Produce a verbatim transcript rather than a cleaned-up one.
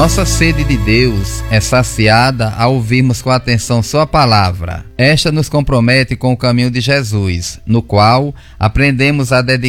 Nossa sede de Deus é saciada ao ouvirmos com atenção sua palavra. Esta nos compromete com o caminho de Jesus, no qual aprendemos a dedicar